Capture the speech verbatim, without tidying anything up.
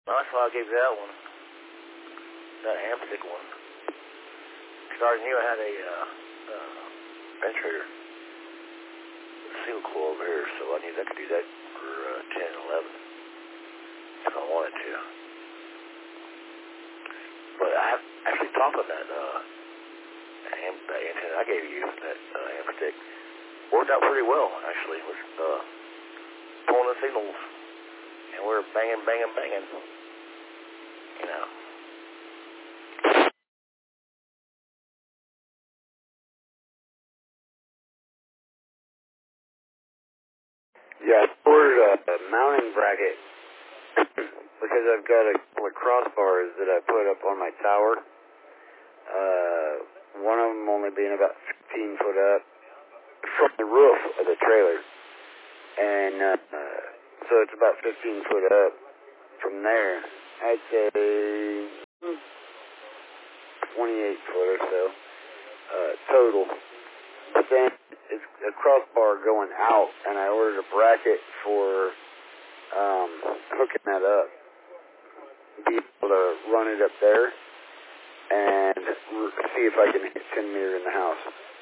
That's why I gave you that one. That Amstick one. Because I knew I had a uh, uh, penetrator seal coil over here, so I knew I could do that for uh, ten and eleven if I wanted to. But I have actually top of that uh, am, that antenna I gave you, that uh, Amstick, worked out pretty well actually. It was uh, pulling the signals, and we we're banging, banging, banging. You know. Yeah, I ordered a, a mounting bracket because I've got a couple of crossbars that I put up on my tower. Uh, one of them only being about fifteen foot up from the roof of the trailer. And uh, uh, so it's about fifteen foot up from there. I'd say twenty-eight foot or so uh, total. But then it's a crossbar going out, and I ordered a bracket for um, hooking that up. Be able to run it up there and see if I can hit ten meter in the house.